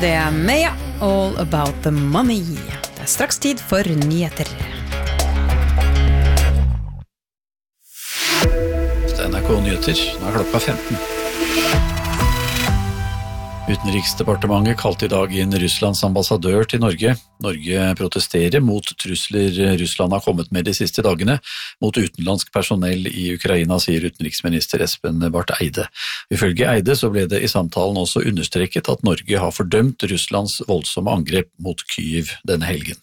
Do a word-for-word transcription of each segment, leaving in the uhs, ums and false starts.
Det er Meia, All About the Money. Det er straks tid for nyheter. Det er N R K Nyheter, nå er klokka femten. Utenriksdepartementet kalte i dag inn Russlands ambassadør til Norge. Norge protesterer mot trusler Russland har kommet med de siste dagene mot utenlandsk personell i Ukraina, sier utenriksminister Espen Barth Eide. Ifølge Eide så ble det i samtalen også understreket at Norge har fordømt Russlands voldsomme angrep mot Kyiv denne helgen.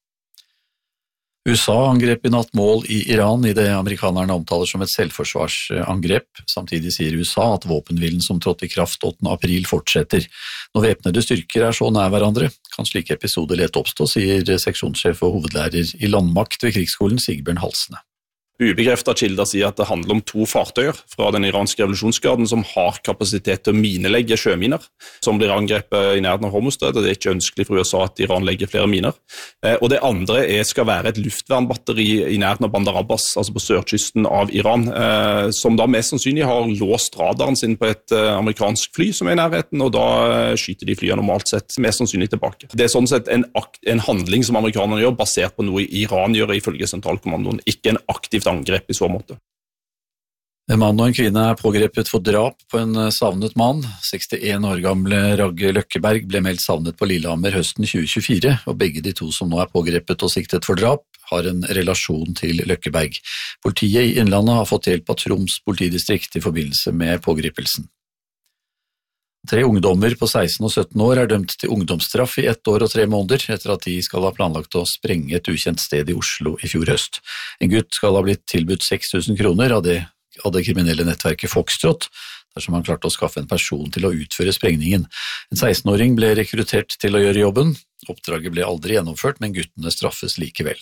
U S A angrep i natt mål i Iran i det amerikanerne omtaler som et selvforsvarsangrep. Samtidig sier U S A at våpenhvilen som trådte i kraft åttende april fortsetter. Når væpnede styrker er så nær hverandre, kan slike episoder lett oppstå, sier seksjonssjef og hovedlærer i landmakt ved krigsskolen Sigbjørn Halsne. Ubekreftet kilder sier at det handler om to fartøyer fra den iranske revolusjonsgarden som har kapasitet til å minelegge sjøminer, som blir angrepet i nærheten av Hormuzstredet. Det er ikke ønskelig for U S A at Iran legger flere miner. Og det andre er, skal være et luftvernbatteri i nærheten av Bandar Abbas, altså på sørkysten av Iran, som da mest sannsynlig har låst radaren sin på et amerikansk fly som er i nærheten, og da skyter de flyene normalt sett mest sannsynlig tilbake. Det er sånn sett en, akt, en handling som amerikanerne gjør, basert på noe Iran gjør ifølge sentralkommandoen, ikke en aktivt angrep i så måte. En mann og en kvinne er pågrepet for drap på en savnet mann. sekstien år gamle Ragge Løkkeberg ble meldt savnet på Lillehammer høsten tjue tjuefire, og begge de to som nå er pågrepet og siktet for drap har en relasjon til Løkkeberg. Politiet i Innlandet har fått hjelp av Troms politidistrikt i forbindelse med pågripelsen. Tre ungdommer på seksten og sytten år er dømt til ungdomsstraff i ett år og tre måneder etter at de skal ha planlagt å sprenge et ukjent sted i Oslo i fjor høst. En gutt skal ha blitt tilbudt seks tusen kroner av det, av det kriminelle nettverket Foxtrot, dersom han klarte å skaffe en person til å utføre sprengningen. En seksten-åring ble rekruttert til å gjøre jobben. Oppdraget ble aldri gjennomført, men guttene straffes likevel.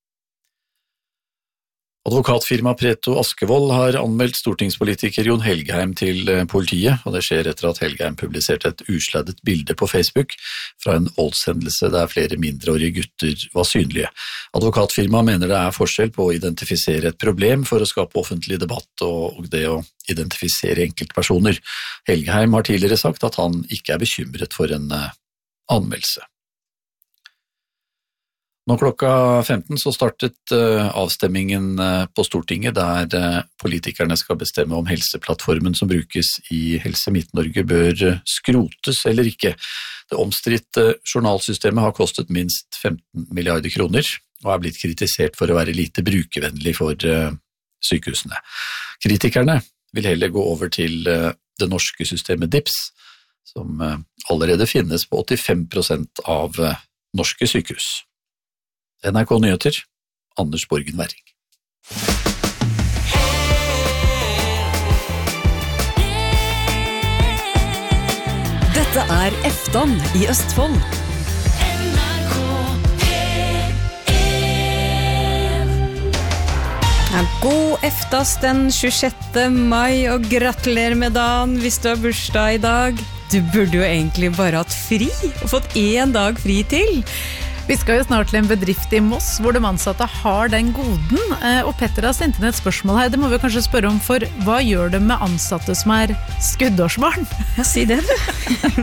Advokatfirma Preto Askevold har anmeldt stortingspolitiker Jon Helgheim til politiet, og det skjer etter at Helgheim publiserte et usladdet bilde på Facebook fra en voldshendelse der flere mindreårige gutter var synlige. Advokatfirma mener det er forskjell på å identifisere et problem for å skape offentlig debatt og det å identifisere enkeltpersoner. Helgheim har tidligere sagt at han ikke er bekymret for en anmeldelse. Nå klokka femten så startet avstemmingen på Stortinget der politikerne skal bestemme om helseplattformen som brukes i Helse Midt-Norge bør skrotes eller ikke. Det omstridte journalsystemet har kostet minst femten milliarder kroner og er blitt kritisert for å være lite brukervennlig for sykehusene. Kritikerne vil heller gå over til det norske systemet D I P S, som allerede finnes på åttifem prosent av norske sykehus. N R K Nyheter, Anders Borgen Werring. Dette er Eftan i Østfold. Ja, god eftas den tjuesjette mai, og gratulerer med dagen hvis du har bursdag i dag. Du burde jo egentlig bare hatt fri, og fått en dag fri til. Vi skal jo snart til en bedrift i Moss, hvor de ansatte har den goden, og Petter har sendt inn et spørsmål her. Det må vi kanskje spørre om, for hva gjør de med ansatte som er skuddårsbarn? Ja, si det du.